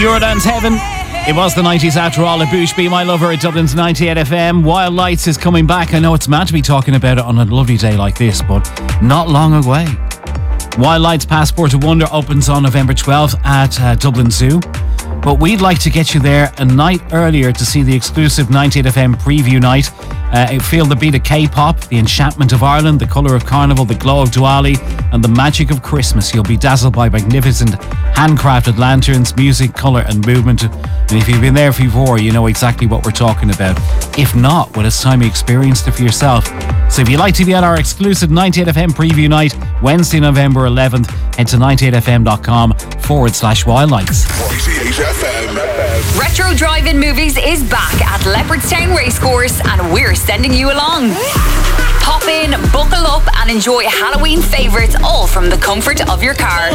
Eurodance Heaven. It was the 90s after all. A Boosh, Be My Lover at Dublin's 98 FM. Wild Lights is coming back. I know it's mad to be talking about it on a lovely day like this, but not long away. Wild Lights Passport to Wonder opens on November 12th at Dublin Zoo. But we'd like to get you there a night earlier to see the exclusive 98 FM preview night. Feel the beat of K-pop, the enchantment of Ireland, the colour of Carnival, the glow of Diwali, and the magic of Christmas. You'll be dazzled by magnificent handcrafted lanterns, music, colour and movement. And if you've been there before, you know exactly what we're talking about. If not, well, it's time you experienced it for yourself. So if you'd like to be at our exclusive 98 FM preview night, Wednesday, November 11th, head to 98fm.com/wildlights. 98 FM. Retro Drive-In Movies is back at Leopardstown Racecourse, and we're sending you along. Pop in, buckle up and enjoy Halloween favourites, all from the comfort of your car.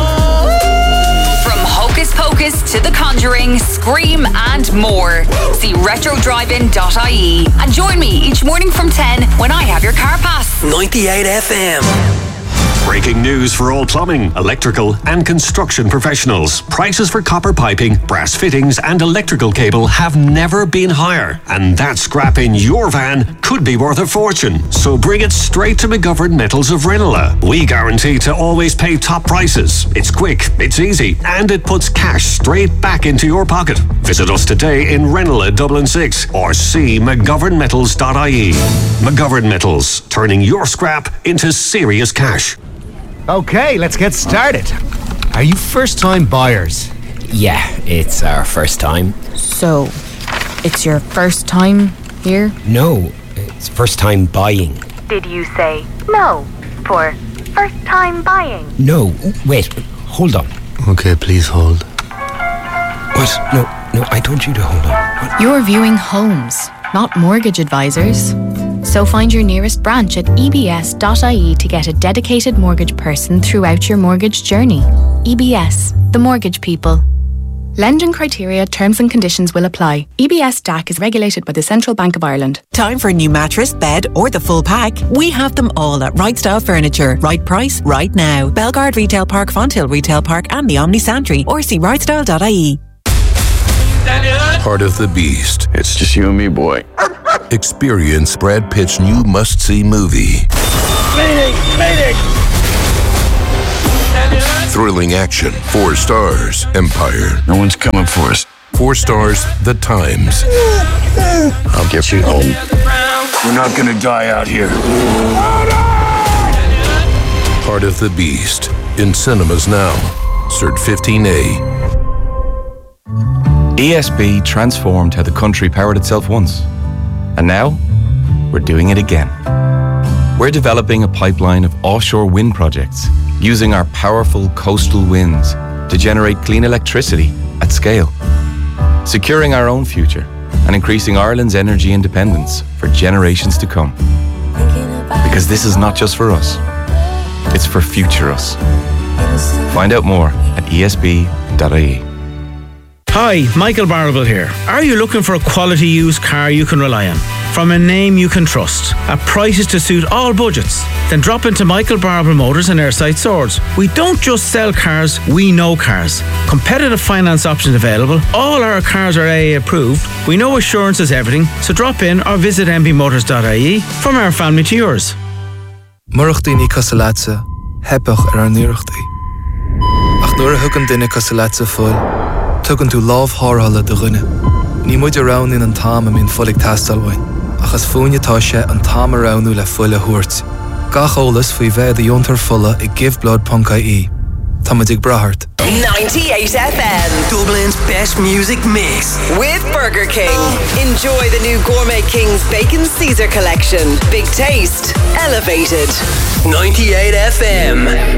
From Hocus Pocus to The Conjuring, Scream and more. See retrodrivein.ie and join me each morning from 10 when I have your car pass. 98 FM. Breaking news for all plumbing, electrical and construction professionals. Prices for copper piping, brass fittings and electrical cable have never been higher. And that scrap in your van could be worth a fortune. So bring it straight to McGovern Metals of Ranelagh. We guarantee to always pay top prices. It's quick, it's easy, and it puts cash straight back into your pocket. Visit us today in Ranelagh, Dublin 6, or see mcgovernmetals.ie. McGovern Metals, turning your scrap into serious cash. Okay, let's get started. Are you first-time buyers? Yeah, it's our first time. So, it's your first time here? No, it's first time buying. Did you say no for first time buying? No, wait, hold on. Okay, please hold. What? No, I told you to hold on. What? You're viewing homes, not mortgage advisors. So find your nearest branch at ebs.ie to get a dedicated mortgage person throughout your mortgage journey. EBS, the mortgage people. Lending criteria, terms and conditions will apply. EBS DAC is regulated by the Central Bank of Ireland. Time for a new mattress, bed or the full pack? We have them all at Right Style Furniture. Right price, right now. Belgard Retail Park, Fonthill Retail Park and the Omni Santry, or see rightstyle.ie. Part of the Beast. It's just you and me, boy. Experience Brad Pitt's new must-see movie. Meeting! Thrilling action. 4 stars. Empire. No one's coming for us. 4 stars. The Times. I'll get you home. We're not gonna die out here. Part of the Beast. In cinemas now. Cert 15A. ESB transformed how the country powered itself once. And now, we're doing it again. We're developing a pipeline of offshore wind projects using our powerful coastal winds to generate clean electricity at scale, securing our own future and increasing Ireland's energy independence for generations to come. Because this is not just for us, it's for future us. Find out more at esb.ie. Hi, Michael Barrable here. Are you looking for a quality used car you can rely on? From a name you can trust, at prices to suit all budgets? Then drop into Michael Barrable Motors and Airside Swords. We don't just sell cars, we know cars. Competitive finance options available. All our cars are AA approved. We know assurance is everything, so drop in or visit mbmotors.ie. From our family to yours. Murachtaí Casalatsa, Hepach Nuirachtaí. Ach nuair a thugann duine Casalatsa fuil. Tugann tú lámh thárthala do dhuine. Ní muid around in an tám a mín folig tastalhain, achas fúinetá sé an tám aroundú le fuile thuairt. Gach ólas faoi bheith a diontar fulla I giveblood.ie. Tá muid ag brathart. 98 FM, Dublin's best music mix with Burger King. Enjoy the new Gourmet King's Bacon Caesar collection. Big taste, elevated. 98 FM.